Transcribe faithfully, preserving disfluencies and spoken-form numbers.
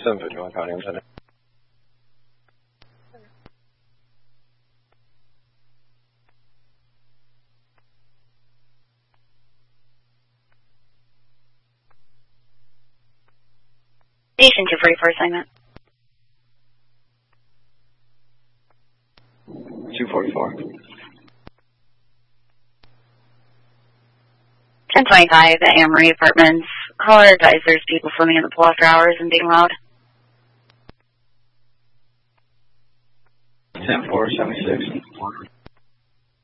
seven fifty-one County, I'm sending. Station two forty-four assignment. two forty-four. ten twenty-five at Amory Apartments. Caller advised there's people swimming in the pool after hours and being loud. ten four seventy-six.